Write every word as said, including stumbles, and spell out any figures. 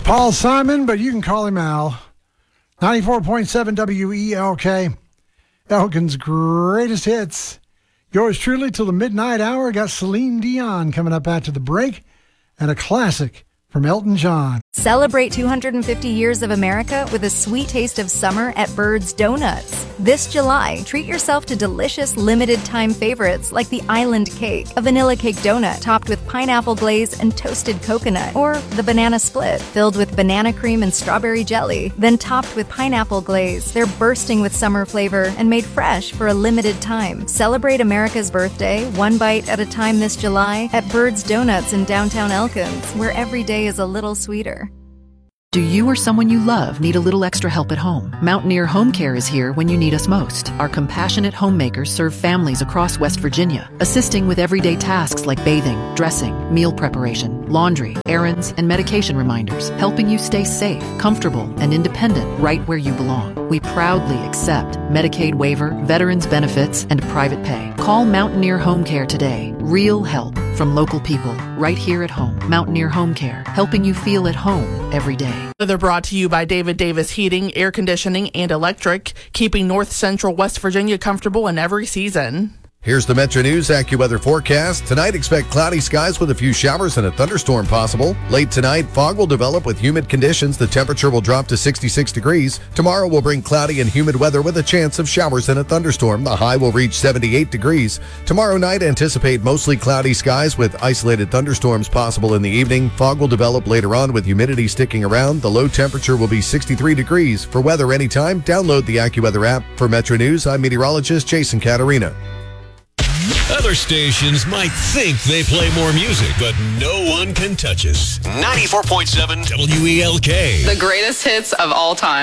It's Paul Simon, but you can call him Al. ninety-four point seven W E L K, Elkin's greatest hits. Yours truly till the midnight hour. Got Celine Dion coming up after the break, and a classic from Elton John. Celebrate two hundred fifty years of America with a sweet taste of summer at Bird's Donuts. This July, treat yourself to delicious limited-time favorites like the Island Cake, a vanilla cake donut topped with pineapple glaze and toasted coconut, or the Banana Split, filled with banana cream and strawberry jelly, then topped with pineapple glaze. They're bursting with summer flavor and made fresh for a limited time. Celebrate America's birthday one bite at a time this July at Bird's Donuts in downtown Elkins, where every day is a little sweeter. Do you or someone you love need a little extra help at home? Mountaineer Home Care is here when you need us most. Our compassionate homemakers serve families across West Virginia, assisting with everyday tasks like bathing, dressing, meal preparation, laundry, errands, and medication reminders, helping you stay safe, comfortable, and independent right where you belong. We proudly accept Medicaid waiver, veterans benefits, and private pay. Call Mountaineer Home Care today. Real help from local people right here at home. Mountaineer Home Care, helping you feel at home every day. They're brought to you by David Davis Heating, Air Conditioning, and Electric, keeping North Central West Virginia comfortable in every season. Here's the Metro News AccuWeather forecast. Tonight, expect cloudy skies with a few showers and a thunderstorm possible. Late tonight, fog will develop with humid conditions. The temperature will drop to sixty-six degrees. Tomorrow will bring cloudy and humid weather with a chance of showers and a thunderstorm. The high will reach seventy-eight degrees. Tomorrow night, anticipate mostly cloudy skies with isolated thunderstorms possible in the evening. Fog will develop later on with humidity sticking around. The low temperature will be sixty-three degrees. For weather anytime, download the AccuWeather app. For Metro News, I'm meteorologist Jason Caterina. Other stations might think they play more music, but no one can touch us. ninety-four point seven W E L K. The greatest hits of all time.